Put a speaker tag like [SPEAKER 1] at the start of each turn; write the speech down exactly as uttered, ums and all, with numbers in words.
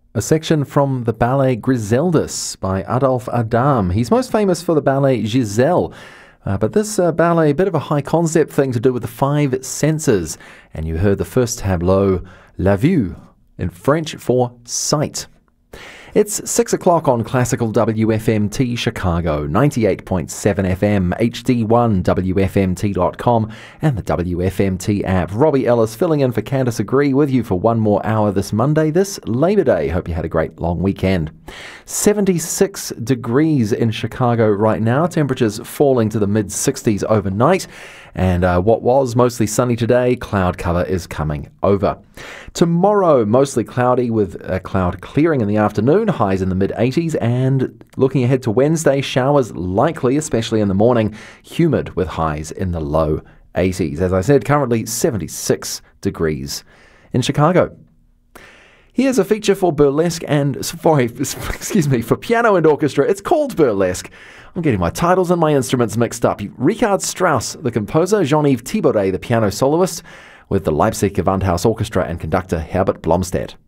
[SPEAKER 1] A section from the ballet Griseldis by Adolphe Adam. He's most famous for the ballet Giselle. Uh, but this uh, ballet, a bit of a high concept thing to do with the five senses. And you heard the first tableau, La Vue, in French for sight. It's six o'clock on Classical W F M T Chicago, ninety-eight point seven F M, H D one, W F M T dot com, and the W F M T app. Robbie Ellis filling in for Candice Agree with you for one more hour this Monday, this Labor Day. Hope you had a great long weekend. seventy-six degrees in Chicago right now. Temperatures falling to the mid sixties overnight. And uh, what was mostly sunny today, cloud cover is coming over. Tomorrow, mostly cloudy with a cloud clearing in the afternoon, highs in the mid eighties, and looking ahead to Wednesday, showers likely, especially in the morning, humid with highs in the low eighties. As I said, currently seventy-six degrees in Chicago. Here's a feature for burlesque and, sorry, excuse me, for piano and orchestra. It's called burlesque. I'm getting my titles and my instruments mixed up. Richard Strauss, the composer, Jean-Yves Thibaudet, the piano soloist, with the Leipzig Gewandhaus Orchestra and conductor Herbert Blomstedt.